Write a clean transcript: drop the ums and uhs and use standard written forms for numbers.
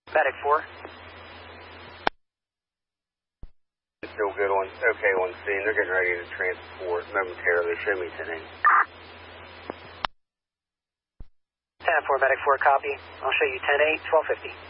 Medic 4. Still good on, okay on scene. They're getting ready to transport momentarily. Show me 10-8. 10-4, Medic 4, copy. I'll show you 10-8, 1250.